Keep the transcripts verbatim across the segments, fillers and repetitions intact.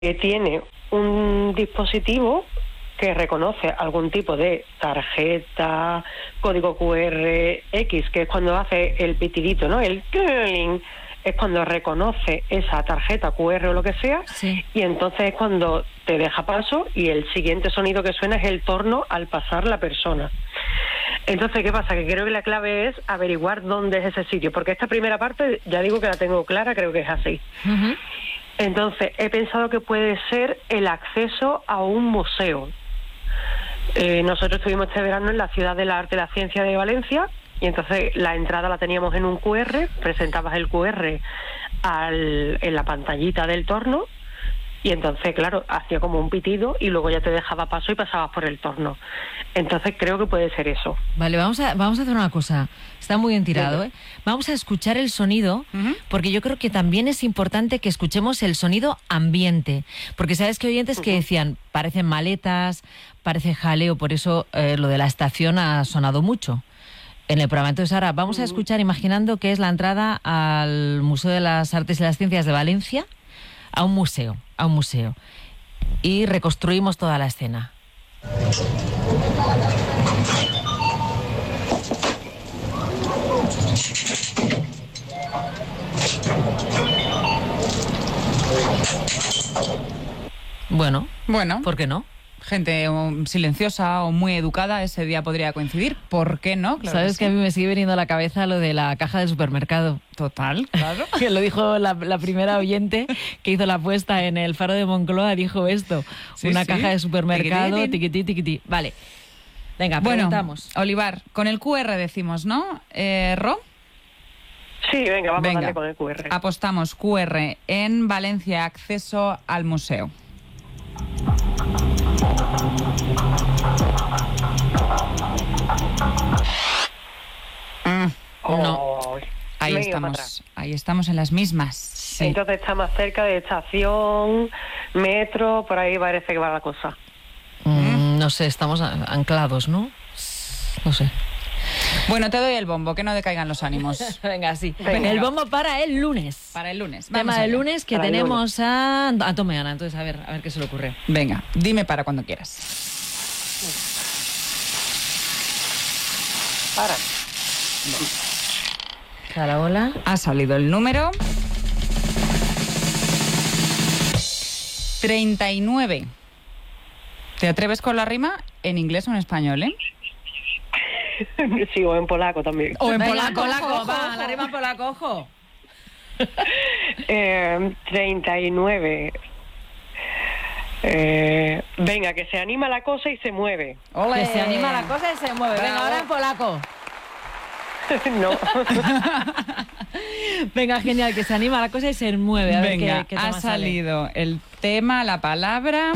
que tiene un dispositivo que reconoce algún tipo de tarjeta, código cu erre, X, que es cuando hace el pitidito, ¿no? El cling, es cuando reconoce esa tarjeta cu erre o lo que sea, sí. Y entonces es cuando te deja paso y el siguiente sonido que suena es el torno al pasar la persona. Entonces, ¿qué pasa? Que creo que la clave es averiguar dónde es ese sitio, porque esta primera parte ya digo que la tengo clara, creo que es así. Uh-huh. Entonces, he pensado que puede ser el acceso a un museo. Eh, nosotros estuvimos este verano en la Ciudad del Arte y la Ciencia de Valencia y entonces la entrada la teníamos en un cu erre, presentabas el cu erre al, en la pantallita del torno y entonces, claro, hacía como un pitido y luego ya te dejaba paso y pasabas por el torno. Entonces creo que puede ser eso. Vale, vamos a, vamos a hacer una cosa. Está muy bien tirado, ¿eh? Vamos a escuchar el sonido, uh-huh. porque yo creo que también es importante que escuchemos el sonido ambiente. Porque sabes que oyentes uh-huh. que decían, parecen maletas, parece jaleo, por eso eh, lo de la estación ha sonado mucho en el programa. Entonces ahora vamos uh-huh. a escuchar imaginando que es la entrada al Museo de las Artes y las Ciencias de Valencia, a un museo, a un museo. Y reconstruimos toda la escena. Bueno, bueno, ¿por qué no? Gente um, silenciosa o muy educada ese día podría coincidir. ¿Por qué no? Claro Sabes que, que sí. A mí me sigue viniendo a la cabeza lo de la caja del supermercado. Total, claro. Que lo dijo la, la primera oyente que hizo la apuesta en el Faro de Moncloa, dijo esto. Sí, una sí. caja de supermercado, tiquití, tiquití. Vale. Venga, preguntamos. Bueno, Olivar, con el cu erre decimos, ¿no? Eh, ¿Ro? Sí, venga, vamos venga. a darle con el cu erre. Apostamos cu erre en Valencia, acceso al museo. Mm, no. Oh, ahí estamos, ahí estamos en las mismas. Sí. Entonces está más cerca de estación, metro, por ahí parece que va la cosa. Mm, no sé, estamos anclados, ¿no? No sé. Bueno, te doy el bombo, que no decaigan los ánimos. Venga, sí. Venga. El bombo para el lunes. Para el lunes. Tema del lunes que para tenemos a Antón Meana. Entonces, a ver, a ver qué se le ocurre. Venga, dime para cuando quieras. Para. Carabola. Ha salido el número treinta y nueve. ¿Te atreves con la rima en inglés o en español, eh? Sí, o en polaco también. O en Venga, polaco, polaco, ojo, va, ojo. La rima en polaco, ojo. eh, treinta y nueve. Eh, venga, que se anima la cosa y se mueve. ¡Olé! Que se anima la cosa y se mueve. Bravo. Venga, ahora en polaco. No. Venga, genial, que se anima la cosa y se mueve. A Venga, ver qué, qué ha salido sale. El tema, la palabra...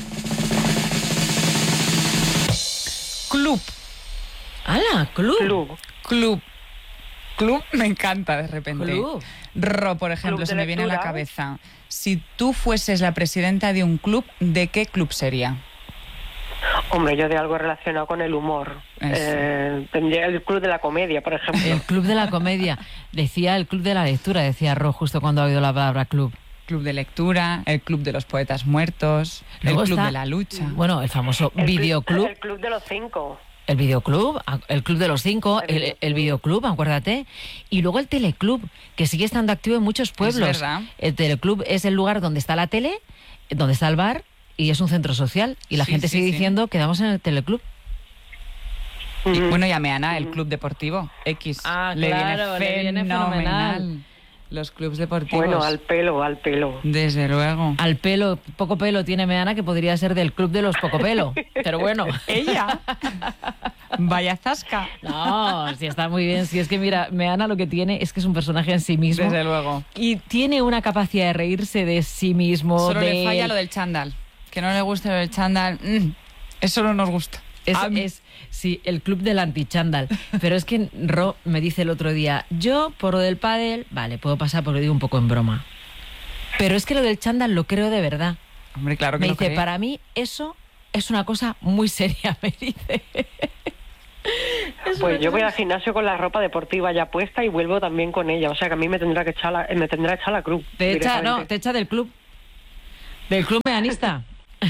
Club. ¡Hala! Club. Club. Club. Club me encanta de repente. Club. Ro, por ejemplo, club se me lectura. viene a la cabeza. Si tú fueses la presidenta de un club, ¿de qué club sería? Hombre, yo de algo relacionado con el humor. Eh, tendría el club de la comedia, por ejemplo. El club de la comedia. Decía el club de la lectura, decía Ro, justo cuando ha oído la palabra club. Club de lectura, el club de los poetas muertos, Luego el club está, de la lucha. Bueno, el famoso el videoclub. El club de los cinco. El videoclub, el club de los cinco, el, el, el videoclub, acuérdate. Y luego el teleclub, que sigue estando activo en muchos pueblos. Es verdad. El teleclub es el lugar donde está la tele, donde está el bar, y es un centro social. Y la sí, gente sí, sigue sí. diciendo, quedamos en el teleclub. Y, bueno, y a Meana, el club deportivo, X. Ah, le claro, viene le viene fenomenal. fenomenal. Los clubs deportivos. Bueno, al pelo, al pelo. Desde luego. Al pelo, poco pelo tiene Meana, que podría ser del club de los poco pelo. Pero bueno. Ella. Vaya zasca. No, si está muy bien. Si es que mira, Meana lo que tiene es que es un personaje en sí mismo. Desde luego. Y tiene una capacidad de reírse de sí mismo. Solo de... le falla lo del chándal. Que no le guste lo del chándal. Mm, eso no nos gusta. Es, es, sí, el club del antichándal. Pero es que Ro me dice el otro día, yo por lo del pádel, vale, puedo pasar porque lo digo un poco en broma. Pero es que lo del chándal lo creo de verdad. Hombre, claro que me lo dice, cree. Para mí eso es una cosa muy seria, me dice. Pues yo voy al gimnasio con la ropa deportiva ya puesta y vuelvo también con ella. O sea que a mí me tendrá que echar la, me tendrá que echar la cruz. Te echa, no, te echa del club. Del club meanista.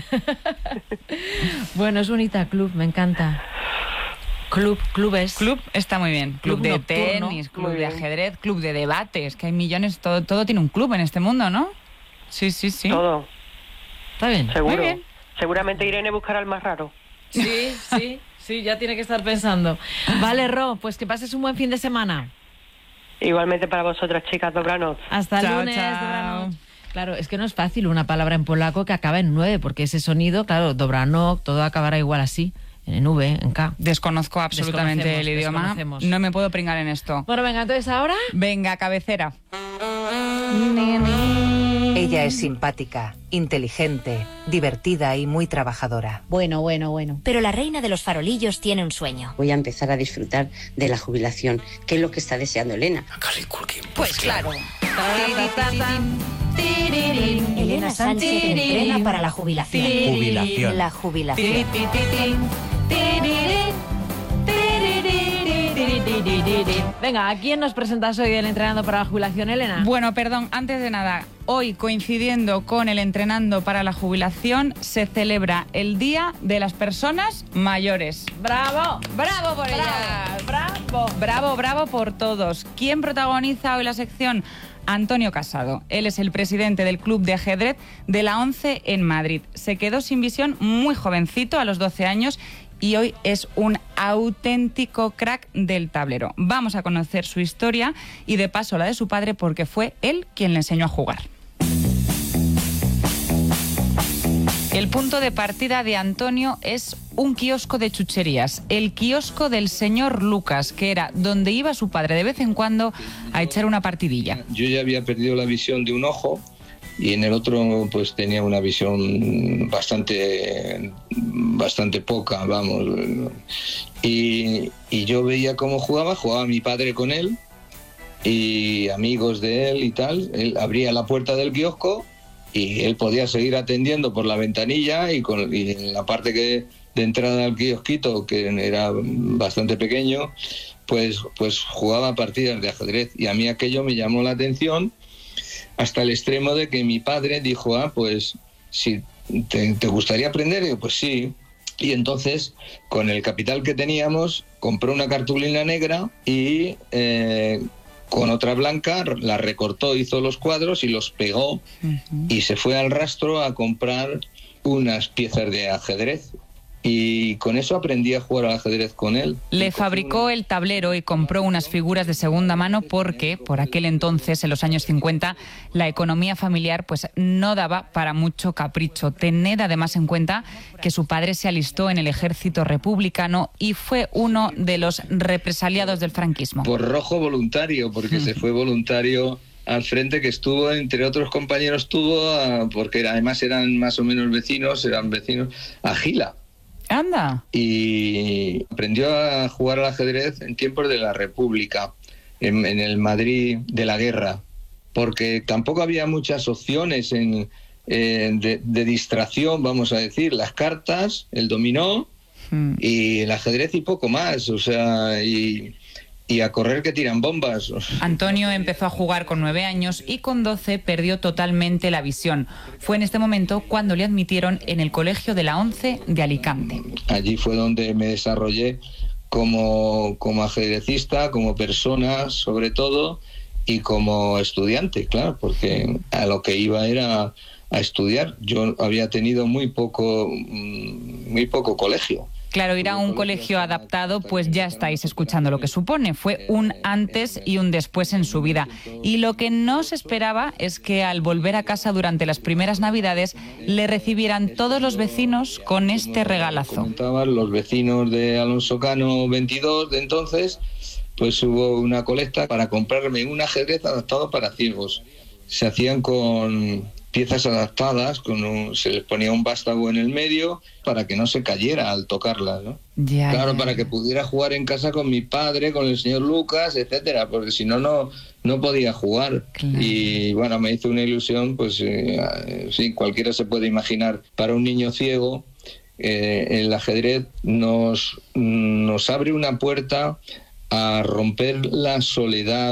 Bueno, es bonita club, me encanta. Club, clubes. Club está muy bien. Club, Club de nocturno. tenis, club Muy de bien. ajedrez, club de debates, que hay millones, todo, todo tiene un club en este mundo, ¿no? Sí, sí, sí. Todo, Está bien. seguro. Muy bien. Seguramente Irene buscará al más raro. Sí, sí, sí, ya tiene que estar pensando. Vale, Ro, pues que pases un buen fin de semana. Igualmente para vosotras, chicas, dobranoc. Hasta el Chao, lunes. chao. Dobranoc. Claro, es que no es fácil una palabra en polaco que acabe en nueve, porque ese sonido, claro, dobranok, todo acabará igual así, en V, en K. Desconozco absolutamente Desconocemos, el idioma. desconocemos. No me puedo pringar en esto. Bueno, venga, entonces ahora... Venga, cabecera. Ella es simpática, inteligente, divertida y muy trabajadora. Bueno, bueno, bueno. Pero la reina de los farolillos tiene un sueño. Voy a empezar a disfrutar de la jubilación, que es lo que está deseando Elena. Pues claro. Elena Sánchez entrena para la jubilación. Jubilación. La jubilación. Venga, ¿a quién nos presentas hoy el Entrenando para la Jubilación, Elena? Bueno, perdón, antes de nada, hoy coincidiendo con el Entrenando para la Jubilación, se celebra el Día de las Personas Mayores. ¡Bravo! ¡Bravo por ellas! ¡Bravo! Bravo, bravo por todos. ¿Quién protagoniza hoy la sección? Antonio Casado. Él es el presidente del Club de Ajedrez de la ONCE en Madrid. Se quedó sin visión muy jovencito, a los doce años, y hoy es un auténtico crack del tablero. Vamos a conocer su historia y de paso la de su padre, porque fue él quien le enseñó a jugar. El punto de partida de Antonio es un kiosco de chucherías, el kiosco del señor Lucas, que era donde iba su padre de vez en cuando a echar una partidilla. Yo ya había perdido la visión de un ojo y en el otro pues tenía una visión bastante bastante poca, vamos. Y, y yo veía cómo jugaba, jugaba mi padre con él y amigos de él y tal. Él abría la puerta del kiosco y él podía seguir atendiendo por la ventanilla y, con, y en la parte que de entrada al kiosquito, que era bastante pequeño, pues, pues jugaba partidas de ajedrez. Y a mí aquello me llamó la atención hasta el extremo de que mi padre dijo, ah, pues si te, te gustaría aprender, y yo, pues sí. Y entonces, con el capital que teníamos, compré una cartulina negra y eh, con otra blanca la recortó, hizo los cuadros y los pegó. Uh-huh. Y se fue al rastro a comprar unas piezas de ajedrez. Y con eso aprendí a jugar al ajedrez con él. Le fabricó el tablero y compró unas figuras de segunda mano porque, por aquel entonces, en los años cincuenta, la economía familiar pues no daba para mucho capricho. Tened además en cuenta que su padre se alistó en el ejército republicano y fue uno de los represaliados del franquismo. Por rojo voluntario, porque se fue voluntario al frente, que estuvo, entre otros compañeros, tuvo, a, porque además eran más o menos vecinos, eran vecinos, a Gila. Anda. Y aprendió a jugar al ajedrez en tiempos de la República, en, en el Madrid de la guerra, porque tampoco había muchas opciones en, en de, de distracción, vamos a decir, las cartas, el dominó hmm. y el ajedrez y poco más, o sea, y... y a correr que tiran bombas. Antonio empezó a jugar con nueve años y con doce perdió totalmente la visión. Fue en este momento cuando le admitieron en el colegio de la ONCE de Alicante. Allí fue donde me desarrollé como, como ajedrecista, como persona sobre todo, y como estudiante, claro, porque a lo que iba era a estudiar. Yo había tenido muy poco, muy poco colegio. Claro, ir a un colegio adaptado, pues ya estáis escuchando lo que supone. Fue un antes y un después en su vida. Y lo que no se esperaba es que al volver a casa durante las primeras Navidades le recibieran todos los vecinos con este regalazo. Comentaban los vecinos de Alonso Cano veintidós de entonces, pues hubo una colecta para comprarme un ajedrez adaptado para ciegos. Se hacían con piezas adaptadas, con un, se les ponía un vástago en el medio para que no se cayera al tocarla, ¿no? Ya, claro, ya, para ya. que pudiera jugar en casa con mi padre, con el señor Lucas, etcétera, porque si no, no no podía jugar. Claro. Y bueno, me hizo una ilusión, pues eh, sí, cualquiera se puede imaginar. Para un niño ciego, eh, el ajedrez nos, nos abre una puerta a romper la soledad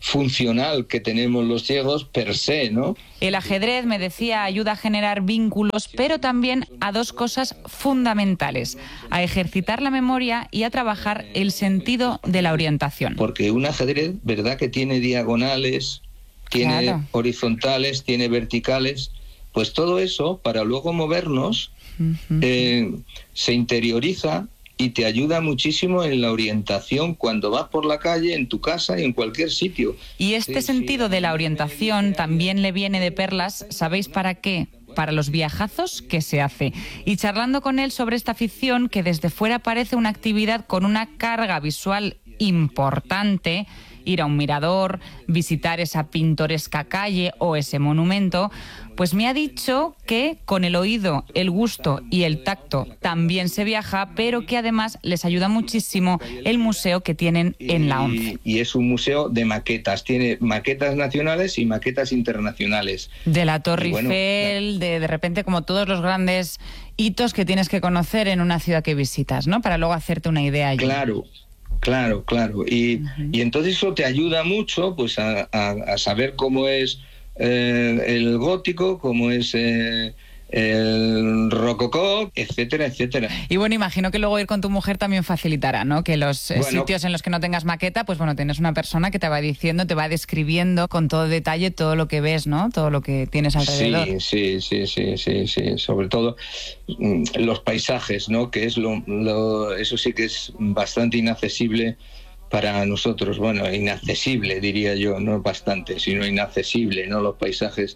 funcional que tenemos los ciegos per se, ¿no? El ajedrez, me decía, ayuda a generar vínculos, pero también a dos cosas fundamentales: a ejercitar la memoria y a trabajar el sentido de la orientación. Porque un ajedrez, ¿verdad?, que tiene diagonales, tiene Claro. horizontales, tiene verticales, pues todo eso, para luego movernos, uh-huh. eh, se interioriza y te ayuda muchísimo en la orientación cuando vas por la calle, en tu casa y en cualquier sitio. Y este sí, sentido sí. de la orientación también le viene de perlas, ¿sabéis para qué? Para los viajazos que se hace. Y charlando con él sobre esta afición, que desde fuera parece una actividad con una carga visual importante, ir a un mirador, visitar esa pintoresca calle o ese monumento, pues me ha dicho que con el oído, el gusto y el tacto también se viaja, pero que además les ayuda muchísimo el museo que tienen en la ONCE. Y, y es un museo de maquetas, tiene maquetas nacionales y maquetas internacionales. De la Torre bueno, Eiffel, de, de repente como todos los grandes hitos que tienes que conocer en una ciudad que visitas, ¿no? Para luego hacerte una idea allí. Claro. Claro, claro. Y, uh-huh. y entonces eso te ayuda mucho pues a, a, a saber cómo es eh, el gótico, cómo es eh, el rococó, etcétera, etcétera. Y bueno, imagino que luego ir con tu mujer también facilitará, ¿no? Que los bueno, sitios en los que no tengas maqueta, pues bueno, tienes una persona que te va diciendo, te va describiendo con todo detalle todo lo que ves, ¿no? Todo lo que tienes alrededor. Sí, sí, sí, sí, sí, sí. Sobre todo los paisajes, ¿no? Que es lo, lo eso sí que es bastante inaccesible para nosotros, bueno, inaccesible diría yo, no bastante, sino inaccesible, ¿no? Los paisajes.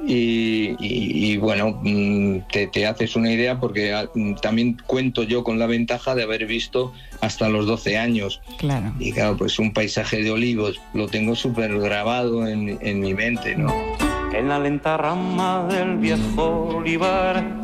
Y, y, y bueno, te, te haces una idea porque también cuento yo con la ventaja de haber visto hasta los doce años. Claro. Y claro, pues un paisaje de olivos lo tengo súper grabado en, en mi mente, ¿no? En la lenta rama del viejo olivar.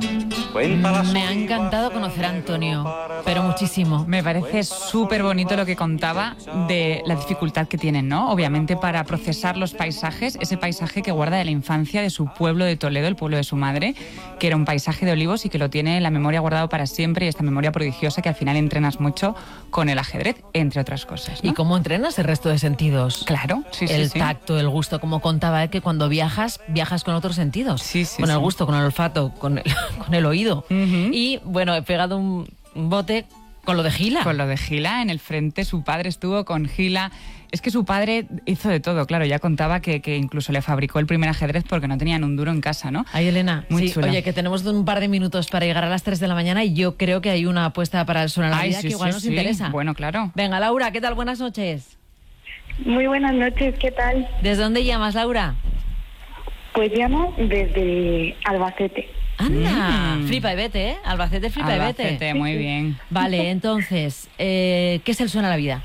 Me ha encantado conocer a Antonio, pero muchísimo. Me parece súper bonito lo que contaba de la dificultad que tienen, ¿no? Obviamente para procesar los paisajes, ese paisaje que guarda de la infancia de su pueblo de Toledo, el pueblo de su madre, que era un paisaje de olivos y que lo tiene en la memoria guardado para siempre, y esta memoria prodigiosa que al final entrenas mucho con el ajedrez, entre otras cosas, ¿no? ¿Y cómo entrenas el resto de sentidos? Claro, sí, sí, El sí. tacto, el gusto, como contaba él, que cuando viajas, viajas con otros sentidos. Sí, sí, con el sí. gusto, con el olfato, con el, con el oído. Uh-huh. Y bueno, he pegado un bote con lo de Gila. Con lo de Gila en el frente, su padre estuvo con Gila. Es que su padre hizo de todo, claro, ya contaba que, que incluso le fabricó el primer ajedrez porque no tenían un duro en casa, ¿no? Ay, Elena, muy sí, chula. Oye, que tenemos un par de minutos para llegar a las tres de la mañana y yo creo que hay una apuesta para el Suena la Vida sí, que igual sí, nos sí. interesa. Bueno, claro. Venga, Laura, ¿qué tal? Buenas noches. Muy buenas noches, ¿qué tal? ¿Desde dónde llamas, Laura? Pues llamo desde Albacete. Anda, Mm. flipa y vete, ¿eh? Albacete, flipa Albacete, y vete. muy bien. Vale, entonces, eh, ¿qué es el Suena la Vida?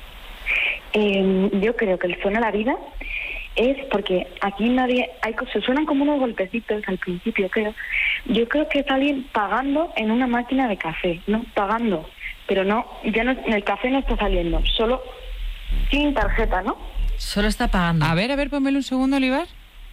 Eh, yo creo que el Suena la Vida es porque aquí nadie, hay cosas, suenan como unos golpecitos al principio, creo. Yo creo que es alguien pagando en una máquina de café, ¿no? Pagando, pero no, ya no, el café no está saliendo, solo sin tarjeta, ¿no? Solo está pagando. A ver, a ver, pónmelo un segundo, Olivar.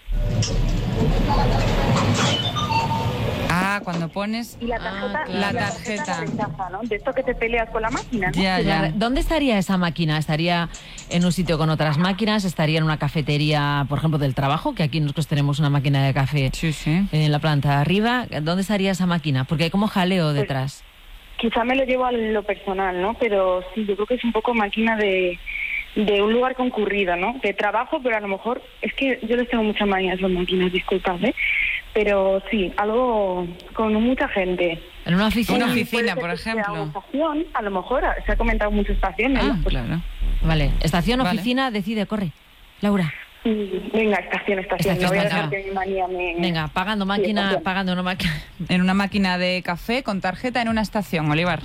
Ah, cuando pones... Y la tarjeta, ah, claro. la la tarjeta. tarjeta rechaza, ¿no? De esto que te peleas con la máquina, ¿no? Ya, ya. ¿Dónde estaría esa máquina? ¿Estaría en un sitio con otras máquinas? ¿Estaría en una cafetería, por ejemplo, del trabajo? Que aquí nosotros tenemos una máquina de café sí, sí. en la planta de arriba. ¿Dónde estaría esa máquina? Porque hay como jaleo detrás. Pues, quizá me lo llevo a lo personal, ¿no? Pero sí, yo creo que es un poco máquina de... de un lugar concurrido, ¿no? De trabajo, pero a lo mejor... Es que yo les tengo muchas manías las máquinas, disculpad, ¿eh? Pero sí, algo con mucha gente. ¿En una oficina? Una oficina, por que sea ejemplo. una estación, a lo mejor, se ha comentado muchas estaciones. Ah, ¿no? Pues, claro. Vale, estación, Vale. oficina, decide, corre. Laura. Venga, estación, estación. Estación, No voy a estación. dejar que mi manía me... Venga, pagando máquina, estación. pagando una máquina. En una máquina de café con tarjeta en una estación, Olivar.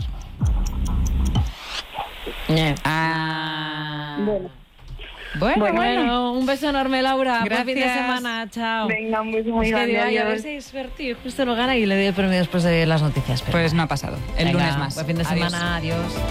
Ah. Bueno. Bueno, Bueno, bueno. Bueno, un beso enorme, Laura. Gracias. Buen fin de semana. Chao. Venga, un beso muy Es que grande. digo, ay, a ver adiós. si hay suerte y justo lo gana y le doy el premio después de las noticias. Pero Pues no ha pasado. El venga, lunes más. Buen fin de Adiós. semana. Adiós.